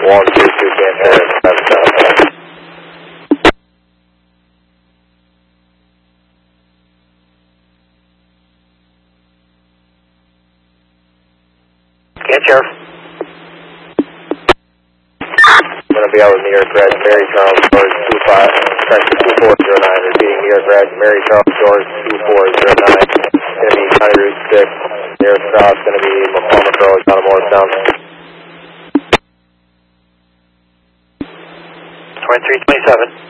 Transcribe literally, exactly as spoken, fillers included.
one two two Panther, seven seven. Can't Sheriff. I'm going to be out with New York Red, Mary Charles, George two five, two four zero nine, repeating New York Red, Mary Charles, George two four zero nine, going to be County Route six, nearest stop, going to be McCormick Road, down to Morristown. twenty-three twenty-seven.